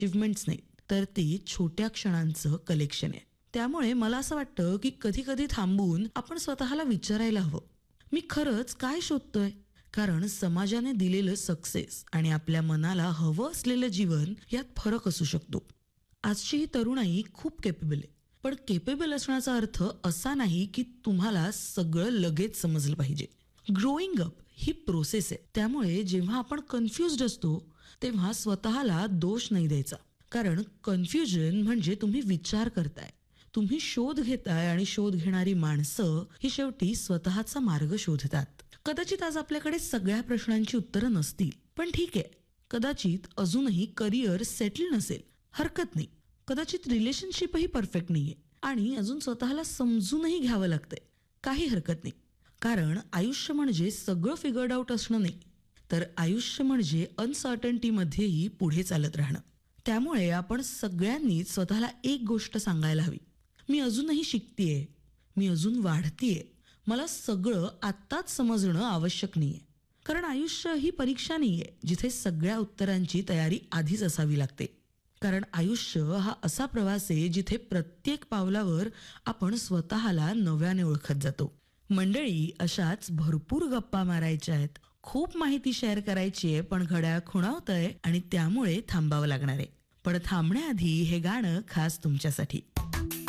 Achievements नाहीत, तर ते छोट्या क्षणांचं कलेक्शन आहे. त्यामुळे मला असं वाटतं की कधी कधी थांबून आपण स्वतःला विचारायला हवं, मी खरंच काय शोधतोय? कारण समाजाने दिलेलं सक्सेस आणि आपल्या मनाला हवं असलेलं जीवन यात फरक असू शकतो. आजची ही तरुणाई खूप केपेबल आहे, पण केपेबल असण्याचा अर्थ असा नाही की तुम्हाला सगळं लगेच समजलं पाहिजे. ग्रोईंग अप ही प्रोसेस आहे. त्यामुळे जेव्हा आपण कन्फ्युज्ड असतो तेव्हा स्वतःला दोष नाही द्यायचा. कारण कन्फ्युजन म्हणजे तुम्ही विचार करताय, तुम्ही शोध घेताय, आणि शोध घेणारी माणसं ही शेवटी स्वतःचा मार्ग शोधतात. कदाचित आज आपल्याकडे सगळ्या प्रश्नांची उत्तरं नसतील, पण ठीक आहे. कदाचित अजूनही करिअर सेटल नसेल, हरकत नाही. कदाचित रिलेशनशिपही परफेक्ट नाहीये आणि अजून स्वतःला समजूनही घ्यावं लागतंय, काही हरकत नाही. कारण आयुष्य म्हणजे सगळं फिगर्ड आउट असणं नाही, तर आयुष्य म्हणजे अनसर्टन्टीमध्येही पुढे चालत राहणं. त्यामुळे आपण सगळ्यांनीच स्वतःला एक गोष्ट सांगायला हवी, मी अजूनही शिकतेय, मी अजून वाढतेय, मला सगळं आत्ताच समजणं आवश्यक नाहीये. कारण आयुष्य ही परीक्षा नाहीये जिथे सगळ्या उत्तरांची तयारी आधीच असावी लागते. कारण आयुष्य हा असा प्रवास आहे जिथे प्रत्येक पावलावर आपण स्वतःला नव्याने ओळखत जातो. मंडळी, अशाच भरपूर गप्पा मारायच्या आहेत, खूप माहिती शेअर करायची आहे, पण घड्याळ खुणावतंय आणि त्यामुळे थांबावं लागणार आहे. पण थांबण्याआधी हे गाणं खास तुमच्यासाठी.